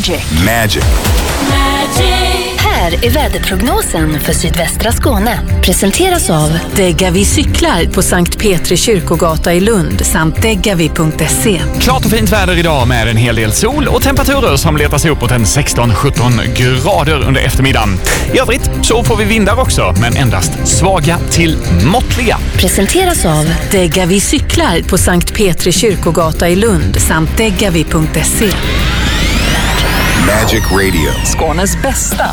Magic. Här är väderprognosen för sydvästra Skåne. Presenteras av Degavi cyklar på Sankt Petri kyrkogata i Lund samt degavi.se. Klart och fint väder idag med en hel del sol och temperaturer som letar sig uppåt en 16-17 grader under eftermiddagen. I övrigt så får vi vindar också, men endast svaga till måttliga. Presenteras av Degavi cyklar på Sankt Petri kyrkogata i Lund samt degavi.se. Magic Radio. Skånes bästa